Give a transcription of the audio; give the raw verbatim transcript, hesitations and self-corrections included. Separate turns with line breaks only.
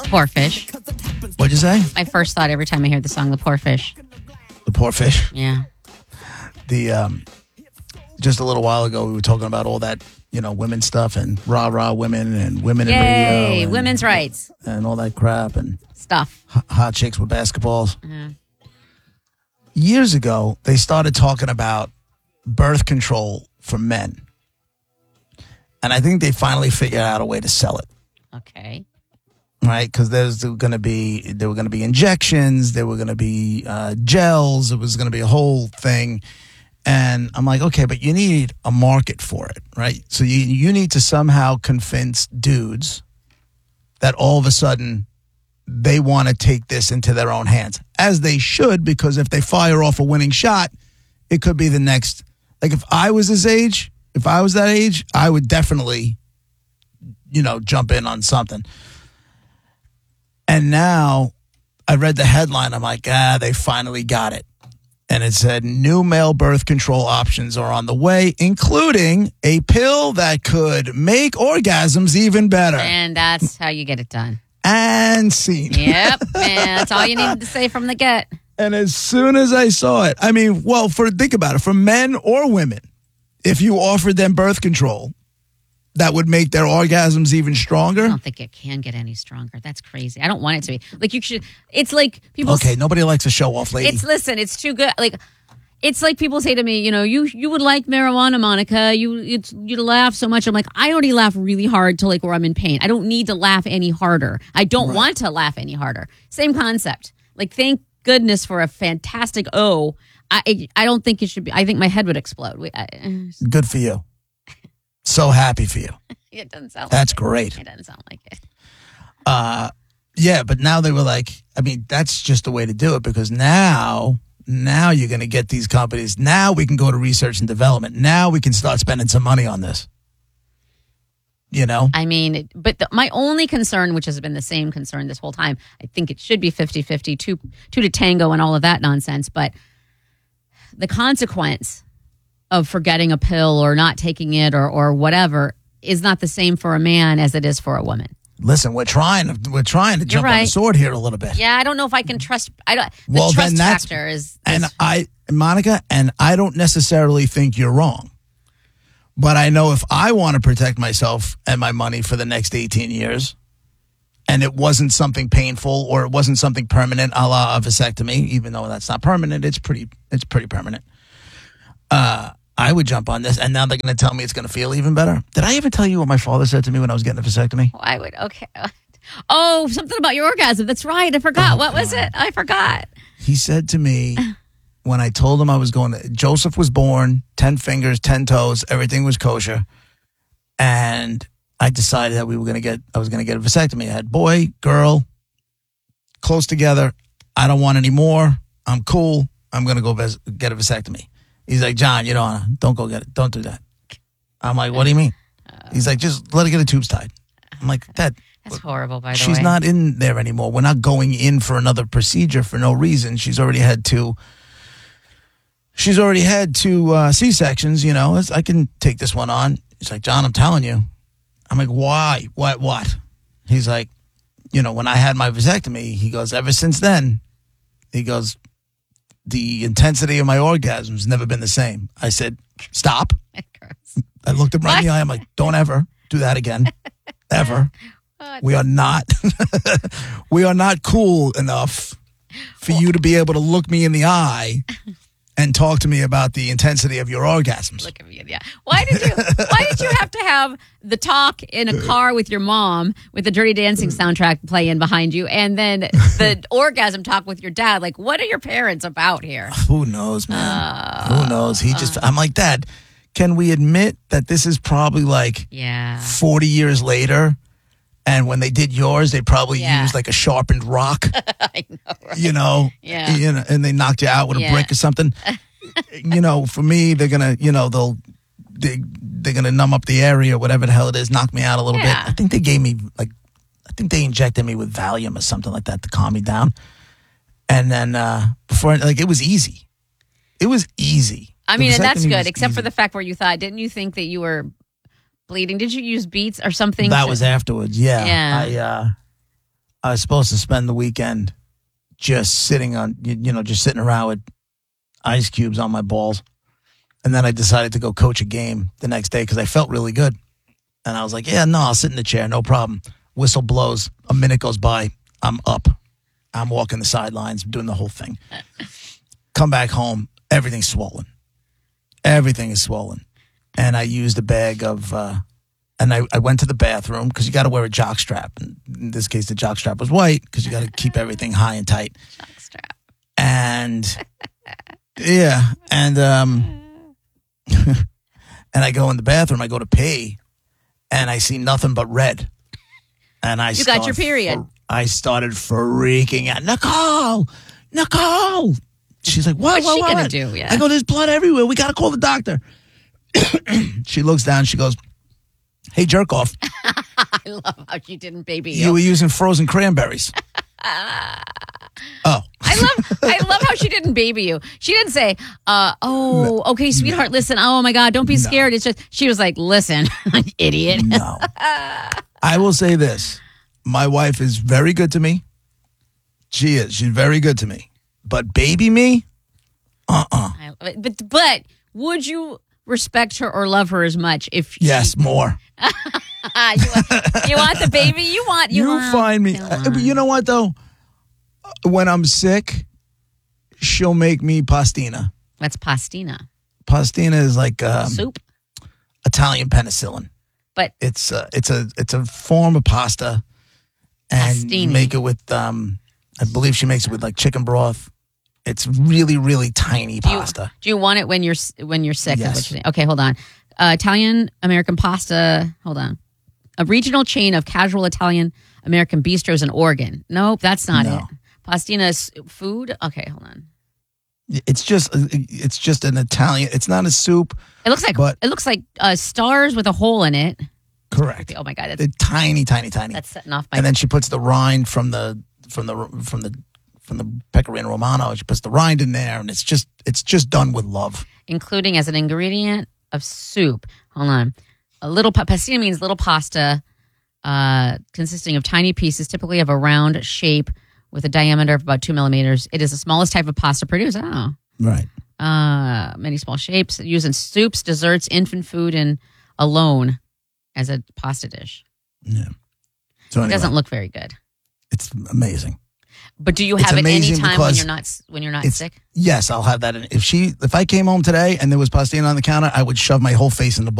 Poor fish.
What'd you say?
My first thought every time I hear the song, the poor fish.
The poor fish.
Yeah.
The um, just a little while ago, we were talking about all that, you know, women stuff and rah rah women and women in
Yay,
radio, and,
women's rights
and all that crap and
stuff.
Hot, hot chicks with basketballs.
Uh-huh.
Years ago, they started talking about birth control for men, and I think they finally figured out a way to sell it.
Okay.
Right, because there's going to be there were going to be injections, there were going to be uh, gels, it was going to be a whole thing, and I'm like, okay, but you need a market for it, right? So you you need to somehow convince dudes that all of a sudden they want to take this into their own hands, as they should, because if they fire off a winning shot, it could be the next. Like if I was his age, if I was that age, I would definitely, you know, jump in on something. And now I read the headline. I'm like, ah, they finally got it. And it said new male birth control options are on the way, including a pill that could make orgasms even better.
And that's how you get it done.
And scene.
Yep. And that's all you needed to say from the get.
And as soon as I saw it, I mean, well, for think about it, for men or women, if you offered them birth control, that would make their orgasms even stronger?
I don't think it can get any stronger. That's crazy. I don't want it to be. Like, you should, it's like people.
Okay, nobody likes a show off lady.
It's, listen, it's too good. Like, it's like people say to me, you know, you you would like marijuana, Monica. You it's, you'd laugh so much. I'm like, I already laugh really hard to like where I'm in pain. I don't need to laugh any harder. I don't
Right.
want to laugh any harder. Same concept. Like, thank goodness for a fantastic O. I I don't think it should be. I think my head would explode. We, I,
Good for you. So happy for you.
it doesn't sound.
That's
like
great.
It. it doesn't sound like it.
Uh, yeah, but now they were like, I mean, that's just the way to do it, because now, now you're going to get these companies. Now we can go to research and development. Now we can start spending some money on this. You know?
I mean, it- but the, my only concern, which has been the same concern this whole time, I think it should be fifty-fifty, two, two to tango and all of that nonsense. But the consequence of forgetting a pill or not taking it or, or whatever is not the same for a man as it is for a woman.
Listen, we're trying, we're trying to jump on the
right.
sword here a little bit.
Yeah, I don't know if I can trust. I don't. The
Well,
trust
then that's-
factor is, is
And I, Monica, and I don't necessarily think you're wrong. But I know if I want to protect myself and my money for the next eighteen years, and it wasn't something painful or it wasn't something permanent, a la a vasectomy, even though that's not permanent, it's pretty, it's pretty permanent. Uh, I would jump on this, and now they're going to tell me it's going to feel even better. Did I ever tell you what my father said to me when I was getting a vasectomy?
I would. Okay. Oh, something about your orgasm. That's right. I forgot.
Oh,
what was
God.
it? I forgot.
He said to me when I told him I was going to, Joseph was born, ten fingers, ten toes, everything was kosher. And I decided that we were going to get, I was going to get a vasectomy. I had boy, girl, close together. I don't want any more. I'm cool. I'm going to go vas- get a vasectomy. He's like, John, you don't, don't go get it. Don't do that. I'm like, what do you mean? He's like, just let her get the tubes tied. I'm like, Dad,
That's horrible, by the way.
she's not in there anymore. We're not going in for another procedure for no reason. She's already had two. She's already had two uh, C-sections. You know, It's- I can take this one on. He's like, John, I'm telling you. I'm like, why? What? What? He's like, you know, when I had my vasectomy, he goes, ever since then, he goes, the intensity of my orgasm's never been the same. I said, stop. I looked him right in the eye. I'm like, don't ever do that again. Ever. We are not, we are not cool enough for you to be able to look me in the eye and talk to me about the intensity of your orgasms.
Look at me. Yeah. Why did you? Why did you have to have the talk in a car with your mom with the Dirty Dancing soundtrack playing behind you, and then the orgasm talk with your dad? Like, what are your parents about here?
Who knows, man?
Uh,
Who knows? He just, I'm like, Dad, can we admit that this is probably like
Yeah.
forty years later? And when they did yours, they probably
Yeah.
used like a sharpened rock,
I know. Right?
you know,
Yeah.
you know, and they knocked you out with
Yeah.
a brick or something. You know, for me, they're gonna, you know, they'll they they're gonna numb up the area, whatever the hell it is, knock me out a little
Yeah.
bit. I think they gave me like, I think they injected me with Valium or something like that to calm me down. And then uh before, like, it was easy. It was easy.
I
The
mean, and that's
vasectomy
good,
was
except
easy.
for the fact where you thought, didn't you think that you were bleeding? Did you use beets or something?
That
to-
was afterwards. Yeah.
Yeah.
I uh, I was supposed to spend the weekend just sitting on, you you know, just sitting around with ice cubes on my balls. And then I decided to go coach a game the next day because I felt really good. And I was like, yeah, no, I'll sit in the chair, no problem. Whistle blows, a minute goes by, I'm up. I'm walking the sidelines, doing the whole thing. Come back home, everything's swollen. Everything is swollen. And I used a bag of, uh, and I, I went to the bathroom because you got to wear a jock strap. And in this case, the jock strap was white because you got to keep everything high and tight.
Jock strap.
And, yeah, and, um, and I go in the bathroom, I go to pee, and I see nothing but red. And I
You
start
got your period.
fr- I started freaking out. Nicole! Nicole! She's like, what?
What's
what,
she
what?
gonna do? Yeah.
I go, there's blood everywhere. We got to call the doctor. She looks down. She goes, hey, jerk off.
I love how she didn't baby you.
You were using frozen cranberries. Oh.
I love I love how she didn't baby you. She didn't say, uh, oh, okay, sweetheart, listen, oh my God, don't be scared. It's just she was like, listen, idiot.
No. I will say this. My wife is very good to me. She is. She's very good to me. But baby me? Uh-uh.
I- But but would you respect her or love her as much if she,
Yes, more.
you, want, you want the baby? You want you,
You
want,
find me.
Come
uh,
on.
You know what, though? When I'm sick, she'll make me pastina.
That's pastina.
Pastina is like um,
Soup.
Italian penicillin.
But
It's a, it's a it's a form of pasta, and you
Pastini.
make it with um, I believe she makes it with like chicken broth. It's really really tiny
do you,
pasta.
do you want it when you're s- when you're sick? is
Yes.
what you're saying? Okay, hold on. Uh, Italian American pasta. Hold on. A regional chain of casual Italian American bistros in Oregon. Nope, that's not
No.
it. Pastina is food. Okay, hold on.
It's just it's just an Italian. It's not a soup.
It looks like
But-
it looks like uh, stars with a hole in it.
Correct.
Oh my God, that's,
They're tiny, tiny, tiny.
that's setting off my.
And then she puts the rind from the from the from the from the pecorino romano. She puts the rind in there, and it's just it's just done with love.
including as an ingredient of soup. Hold on. A little pa- pastina means little pasta, uh, consisting of tiny pieces, typically of a round shape with a diameter of about two millimeters. It is the smallest type of pasta produced. Oh,
Right.
uh, many small shapes used in soups, desserts, infant food, and alone as a pasta dish.
Yeah. So
It
anyway,
doesn't look very good.
it's amazing.
But do you
It's
have it any
amazing
time when
because
you're not s- when you're not
it's-
sick?
Yes, I'll have that. In. If she if I came home today and there was pastina on the counter, I would shove my whole face in the bowl.